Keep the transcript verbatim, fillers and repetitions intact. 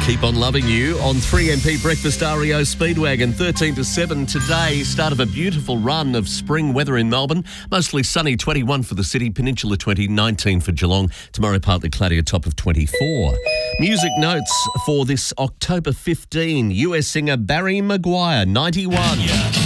Keep on loving you on three M P Breakfast R E O Speedwagon, thirteen to seven today. Start of a beautiful run of spring weather in Melbourne. Mostly sunny, twenty-one for the city, Peninsula twenty, nineteen for Geelong. Tomorrow partly cloudy, a top of twenty-four. Music notes for this October fifteenth. U S singer Barry Maguire, ninety-one. Yeah.